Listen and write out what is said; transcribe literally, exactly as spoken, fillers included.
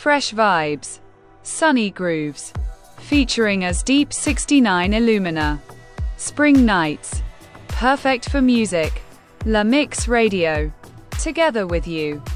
fresh vibes, sunny grooves, featuring as Deep sixty-nine Illumina. Spring nights, perfect for music. La Mix Radio, together with you.